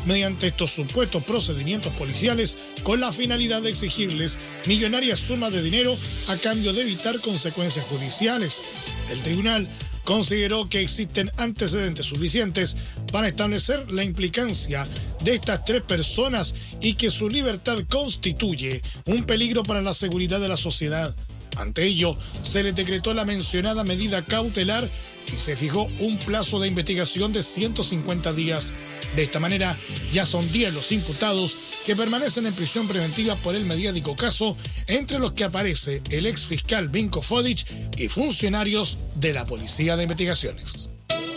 mediante estos supuestos procedimientos policiales con la finalidad de exigirles millonarias sumas de dinero a cambio de evitar consecuencias judiciales. El tribunal consideró que existen antecedentes suficientes para establecer la implicancia de estas tres personas y que su libertad constituye un peligro para la seguridad de la sociedad. Ante ello, se les decretó la mencionada medida cautelar y se fijó un plazo de investigación de 150 días. De esta manera, ya son 10 los imputados que permanecen en prisión preventiva por el mediático caso, entre los que aparece el exfiscal Vinko Fodic y funcionarios de la Policía de Investigaciones.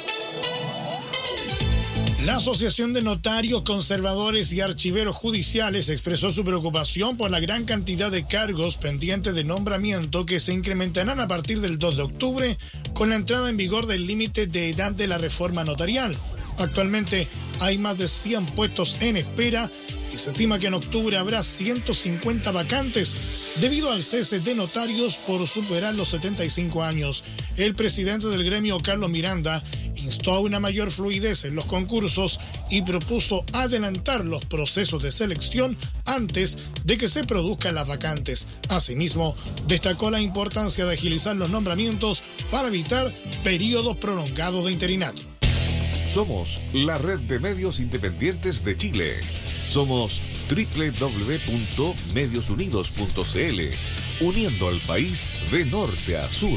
La Asociación de Notarios, Conservadores y Archiveros Judiciales expresó su preocupación por la gran cantidad de cargos pendientes de nombramiento que se incrementarán a partir del 2 de octubre con la entrada en vigor del límite de edad de la reforma notarial. Actualmente hay más de 100 puestos en espera y se estima que en octubre habrá 150 vacantes debido al cese de notarios por superar los 75 años. El presidente del gremio, Carlos Miranda, instó a una mayor fluidez en los concursos y propuso adelantar los procesos de selección antes de que se produzcan las vacantes. Asimismo, destacó la importancia de agilizar los nombramientos para evitar periodos prolongados de interinato. Somos la red de medios independientes de Chile. Somos www.mediosunidos.cl, uniendo al país de norte a sur.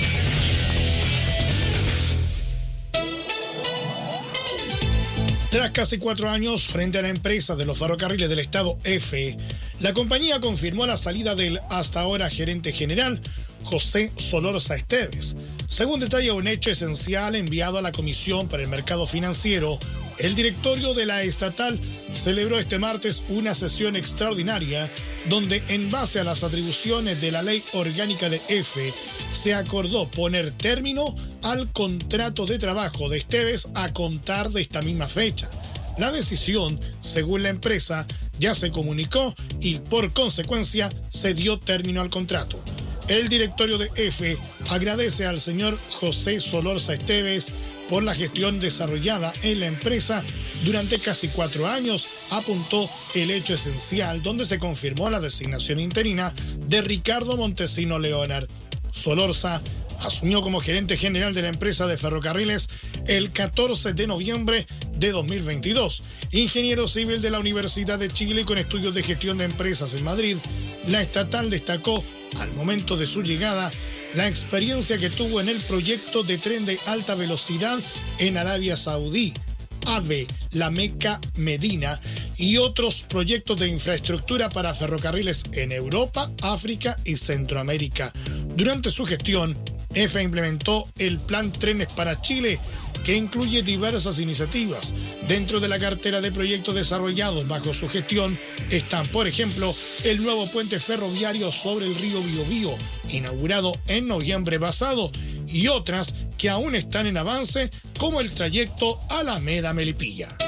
Tras casi 4 años frente a la empresa de los ferrocarriles del Estado EFE, la compañía confirmó la salida del hasta ahora gerente general, José Solorza Esteves. Según detalla un hecho esencial enviado a la Comisión para el Mercado Financiero, el directorio de la estatal celebró este martes una sesión extraordinaria donde, en base a las atribuciones de la Ley Orgánica de EFE, se acordó poner término al contrato de trabajo de Esteves a contar de esta misma fecha. La decisión, según la empresa, ya se comunicó y, por consecuencia, se dio término al contrato. El directorio de EFE agradece al señor José Solorza Esteves por la gestión desarrollada en la empresa durante casi 4 años, apuntó el hecho esencial donde se confirmó la designación interina de Ricardo Montesino Leonard. Solorza asumió como gerente general de la empresa de ferrocarriles el 14 de noviembre de 2022. Ingeniero civil de la Universidad de Chile con estudios de gestión de empresas en Madrid, la estatal destacó al momento de su llegada la experiencia que tuvo en el proyecto de tren de alta velocidad en Arabia Saudí, AVE, La Meca, Medina, y otros proyectos de infraestructura para ferrocarriles en Europa, África y Centroamérica. Durante su gestión, EFE implementó el Plan Trenes para Chile, que incluye diversas iniciativas. Dentro de la cartera de proyectos desarrollados bajo su gestión están, por ejemplo, el nuevo puente ferroviario sobre el río Biobío, inaugurado en noviembre pasado, y otras que aún están en avance, como el trayecto Alameda-Melipilla.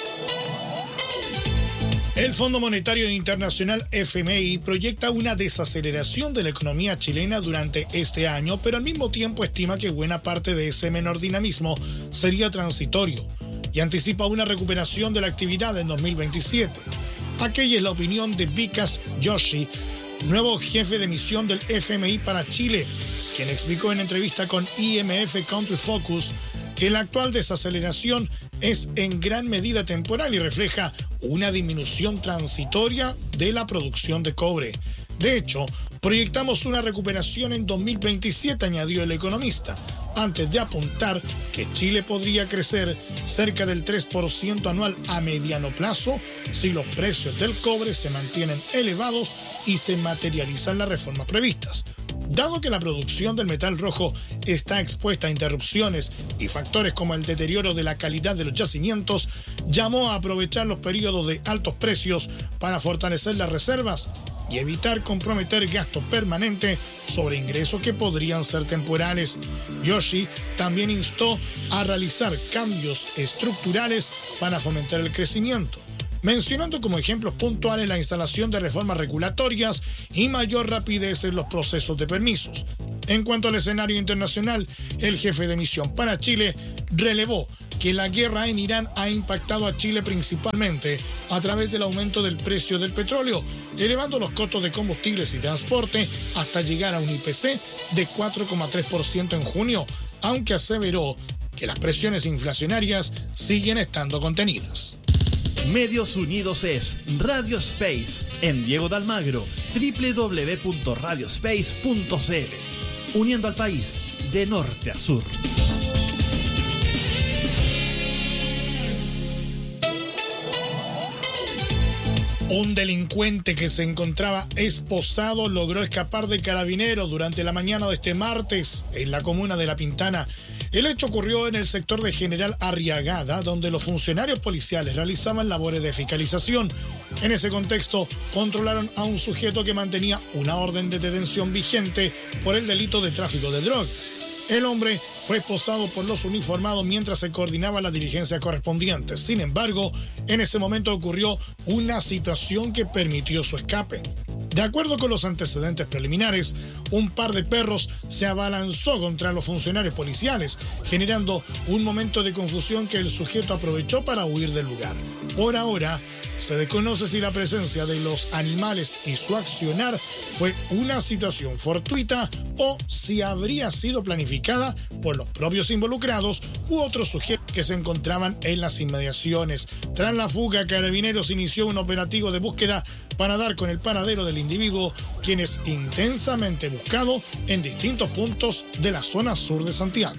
El Fondo Monetario Internacional FMI proyecta una desaceleración de la economía chilena durante este año, pero al mismo tiempo estima que buena parte de ese menor dinamismo sería transitorio y anticipa una recuperación de la actividad en 2027. Aquella es la opinión de Vikas Joshi, nuevo jefe de misión del FMI para Chile, quien explicó en entrevista con IMF Country Focus que la actual desaceleración es en gran medida temporal y refleja una disminución transitoria de la producción de cobre. De hecho, proyectamos una recuperación en 2027, añadió el economista, antes de apuntar que Chile podría crecer cerca del 3% anual a mediano plazo si los precios del cobre se mantienen elevados y se materializan las reformas previstas. Dado que la producción del metal rojo está expuesta a interrupciones y factores como el deterioro de la calidad de los yacimientos, llamó a aprovechar los periodos de altos precios para fortalecer las reservas y evitar comprometer gasto permanente sobre ingresos que podrían ser temporales. Yoshi también instó a realizar cambios estructurales para fomentar el crecimiento, mencionando como ejemplos puntuales la instalación de reformas regulatorias y mayor rapidez en los procesos de permisos. En cuanto al escenario internacional, el jefe de misión para Chile relevó que la guerra en Irán ha impactado a Chile principalmente a través del aumento del precio del petróleo, elevando los costos de combustibles y transporte hasta llegar a un IPC de 4,3% en junio, aunque aseveró que las presiones inflacionarias siguen estando contenidas. Medios Unidos es Radio Space en Diego de Almagro, www.radiospace.cl, uniendo al país de norte a sur. Un delincuente que se encontraba esposado logró escapar de Carabineros durante la mañana de este martes en la comuna de La Pintana. El hecho ocurrió en el sector de General Arriagada, donde los funcionarios policiales realizaban labores de fiscalización. En ese contexto, controlaron a un sujeto que mantenía una orden de detención vigente por el delito de tráfico de drogas. El hombre fue esposado por los uniformados mientras se coordinaba la diligencia correspondiente. Sin embargo, en ese momento ocurrió una situación que permitió su escape. De acuerdo con los antecedentes preliminares, un par de perros se abalanzó contra los funcionarios policiales, generando un momento de confusión que el sujeto aprovechó para huir del lugar. Por ahora, se desconoce si la presencia de los animales y su accionar fue una situación fortuita o si habría sido planificada por los propios involucrados u otros sujetos que se encontraban en las inmediaciones. Tras la fuga, Carabineros inició un operativo de búsqueda para dar con el paradero del individuo, quien es intensamente buscado en distintos puntos de la zona sur de Santiago.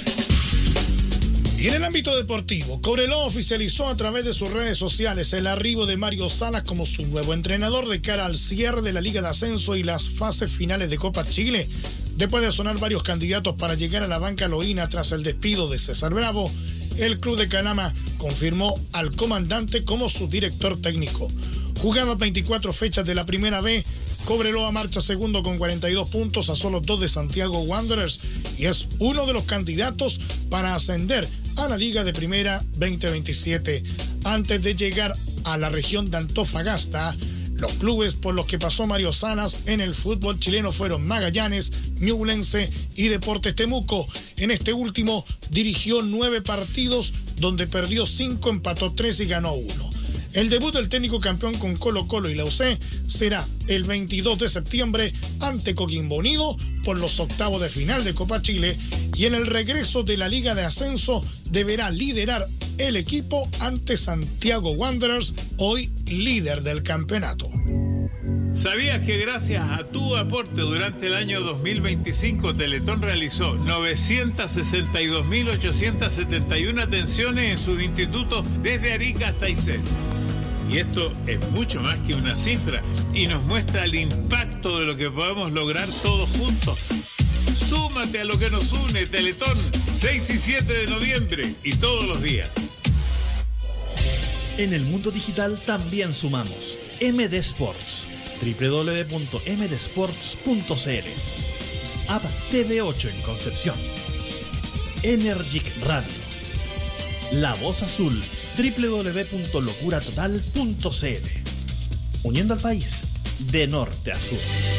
Y en el ámbito deportivo, Cobreloa oficializó a través de sus redes sociales el arribo de Mario Salas como su nuevo entrenador de cara al cierre de la Liga de Ascenso y las fases finales de Copa Chile. Después de sonar varios candidatos para llegar a la banca loína tras el despido de César Bravo, el club de Calama confirmó al comandante como su director técnico. Jugadas 24 fechas de la Primera B, Cobreloa marcha segundo con 42 puntos a solo 2 de Santiago Wanderers y es uno de los candidatos para ascender a la Liga de Primera 2027. Antes de llegar a la región de Antofagasta, los clubes por los que pasó Mario Salas en el fútbol chileno fueron Magallanes, Ñublense y Deportes Temuco. En este último dirigió 9 partidos donde perdió 5, empató 3 y ganó 1. El debut del técnico campeón con Colo-Colo y la UC será el 22 de septiembre ante Coquimbo Unido por los octavos de final de Copa Chile y en el regreso de la Liga de Ascenso deberá liderar el equipo ante Santiago Wanderers, hoy líder del campeonato. ¿Sabías que gracias a tu aporte durante el año 2025 Teletón realizó 962.871 atenciones en sus institutos desde Arica hasta Aysén? Y esto es mucho más que una cifra y nos muestra el impacto de lo que podemos lograr todos juntos. Súmate a lo que nos une, Teletón, 6 y 7 de noviembre y todos los días. En el mundo digital también sumamos MD Sports, www.mdsports.cl, App TV8 en Concepción, Energic Radio, La Voz Azul, www.locuratotal.cl, uniendo al país de norte a sur.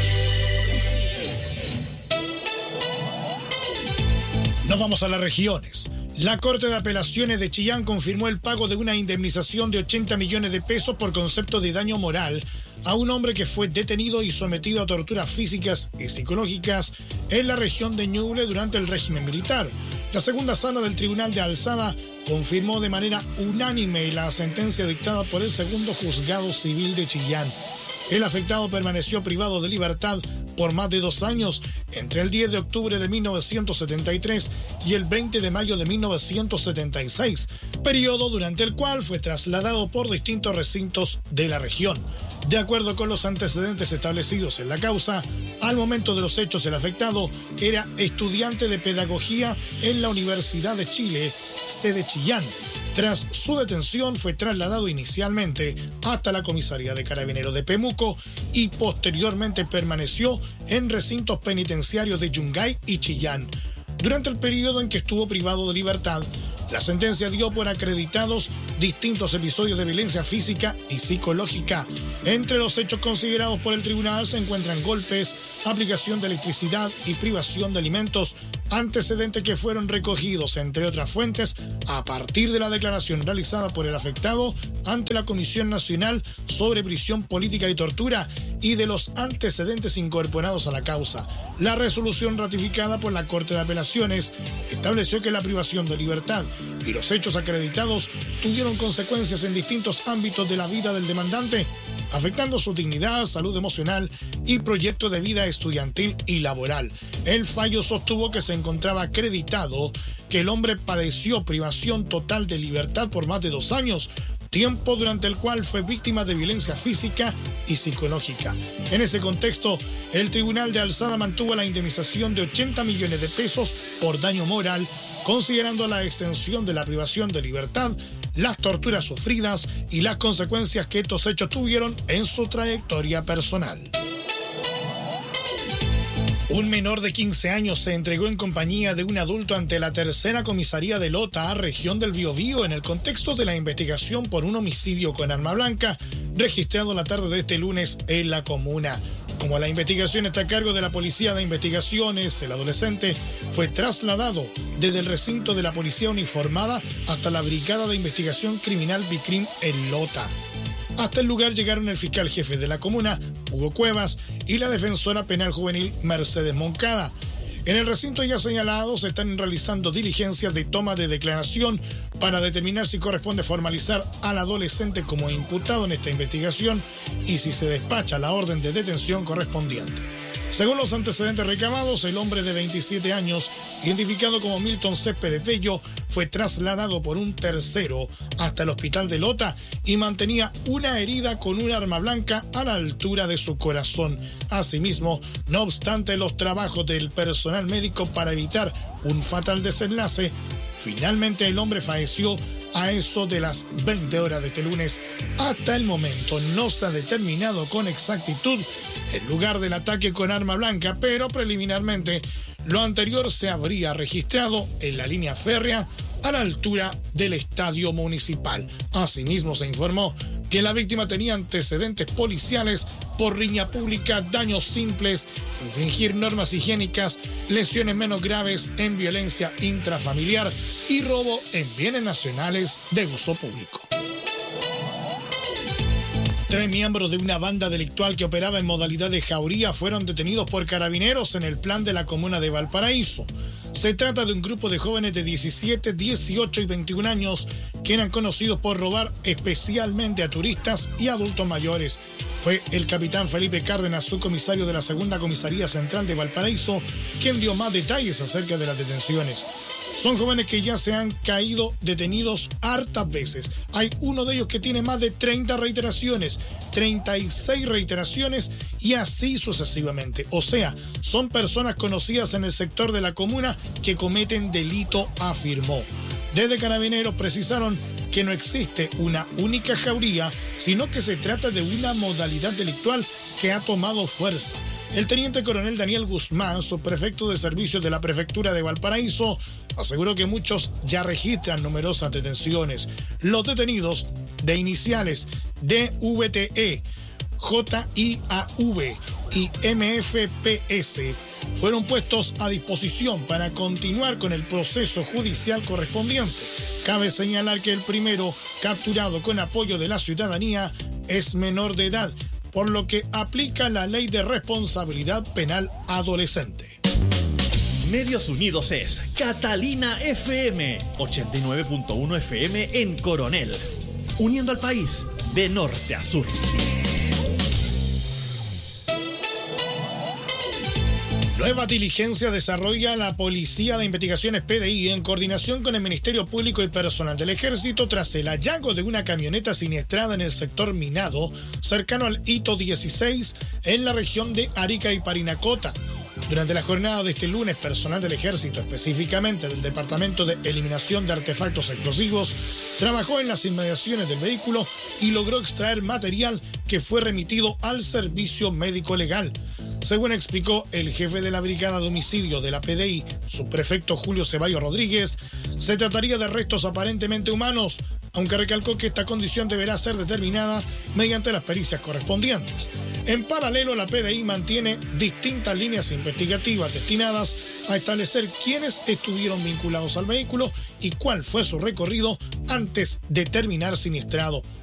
Nos vamos a las regiones. La Corte de Apelaciones de Chillán confirmó el pago de una indemnización de 80 millones de pesos por concepto de daño moral a un hombre que fue detenido y sometido a torturas físicas y psicológicas en la región de Ñuble durante el régimen militar. La segunda sala del Tribunal de Alzada confirmó de manera unánime la sentencia dictada por el segundo juzgado civil de Chillán. El afectado permaneció privado de libertad por más de 2 años entre el 10 de octubre de 1973 y el 20 de mayo de 1976, periodo durante el cual fue trasladado por distintos recintos de la región. De acuerdo con los antecedentes establecidos en la causa, al momento de los hechos el afectado era estudiante de pedagogía en la Universidad de Chile, sede Chillán. Tras su detención fue trasladado inicialmente hasta la comisaría de Carabineros de Pemuco y posteriormente permaneció en recintos penitenciarios de Yungay y Chillán. Durante el periodo en que estuvo privado de libertad, la sentencia dio por acreditados distintos episodios de violencia física y psicológica. Entre los hechos considerados por el tribunal se encuentran golpes, aplicación de electricidad y privación de alimentos, antecedentes que fueron recogidos, entre otras fuentes, a partir de la declaración realizada por el afectado ante la Comisión Nacional sobre Prisión Política y Tortura y de los antecedentes incorporados a la causa. La resolución ratificada por la Corte de Apelaciones estableció que la privación de libertad y los hechos acreditados tuvieron consecuencias en distintos ámbitos de la vida del demandante, afectando su dignidad, salud emocional y proyecto de vida estudiantil y laboral. El fallo sostuvo que se encontraba acreditado que el hombre padeció privación total de libertad por más de 2 años, tiempo durante el cual fue víctima de violencia física y psicológica. En ese contexto, el Tribunal de Alzada mantuvo la indemnización de 80 millones de pesos por daño moral, considerando la extensión de la privación de libertad, las torturas sufridas y las consecuencias que estos hechos tuvieron en su trayectoria personal. Un menor de 15 años se entregó en compañía de un adulto ante la tercera comisaría de Lota, región del Biobío, en el contexto de la investigación por un homicidio con arma blanca registrado la tarde de este lunes en la comuna. Como la investigación está a cargo de la Policía de Investigaciones, el adolescente fue trasladado desde el recinto de la Policía Uniformada hasta la Brigada de Investigación Criminal Bicrim en Lota. Hasta el lugar llegaron el fiscal jefe de la comuna, Hugo Cuevas, y la defensora penal juvenil, Mercedes Moncada. En el recinto ya señalado se están realizando diligencias de toma de declaración para determinar si corresponde formalizar al adolescente como imputado en esta investigación y si se despacha la orden de detención correspondiente. Según los antecedentes recabados, el hombre de 27 años, identificado como Milton Céspedes Bello, fue trasladado por un tercero hasta el hospital de Lota y mantenía una herida con un arma blanca a la altura de su corazón. Asimismo, no obstante los trabajos del personal médico para evitar un fatal desenlace, finalmente el hombre falleció a eso de las 20 horas de este lunes. Hasta el momento no se ha determinado con exactitud el lugar del ataque con arma blanca, pero preliminarmente lo anterior se habría registrado en la línea férrea a la altura del estadio municipal. Asimismo, se informó que la víctima tenía antecedentes policiales por riña pública, daños simples, infringir normas higiénicas, lesiones menos graves en violencia intrafamiliar y robo en bienes nacionales de uso público. 3 miembros de una banda delictual que operaba en modalidad de jauría fueron detenidos por carabineros en el plan de la comuna de Valparaíso. Se trata de un grupo de jóvenes de 17, 18 y 21 años que eran conocidos por robar especialmente a turistas y adultos mayores. Fue el capitán Felipe Cárdenas, subcomisario de la Segunda Comisaría Central de Valparaíso, quien dio más detalles acerca de las detenciones. Son jóvenes que ya se han caído detenidos hartas veces. Hay uno de ellos que tiene más de 30 reiteraciones, 36 reiteraciones y así sucesivamente. O sea, son personas conocidas en el sector de la comuna que cometen delito, afirmó. Desde Carabineros precisaron que no existe una única jauría, sino que se trata de una modalidad delictual que ha tomado fuerza. El teniente coronel Daniel Guzmán, subprefecto de servicios de la prefectura de Valparaíso, aseguró que muchos ya registran numerosas detenciones. Los detenidos de iniciales DVTE, JIAV y MFPS fueron puestos a disposición para continuar con el proceso judicial correspondiente. Cabe señalar que el primero, capturado con apoyo de la ciudadanía, es menor de edad, por lo que aplica la Ley de Responsabilidad Penal Adolescente. Medios Unidos es Catalina FM, 89.1 FM en Coronel, uniendo al país de norte a sur. Nueva diligencia desarrolla la Policía de Investigaciones PDI en coordinación con el Ministerio Público y personal del Ejército tras el hallazgo de una camioneta siniestrada en el sector minado cercano al Hito 16 en la región de Arica y Parinacota. Durante la jornada de este lunes, personal del Ejército, específicamente del Departamento de Eliminación de Artefactos Explosivos, trabajó en las inmediaciones del vehículo y logró extraer material que fue remitido al servicio médico legal. Según explicó el jefe de la Brigada de Homicidio de la PDI, subprefecto Julio Ceballos Rodríguez, se trataría de restos aparentemente humanos aunque recalcó que esta condición deberá ser determinada mediante las pericias correspondientes. En paralelo, la PDI mantiene distintas líneas investigativas destinadas a establecer quiénes estuvieron vinculados al vehículo y cuál fue su recorrido antes de terminar siniestrado.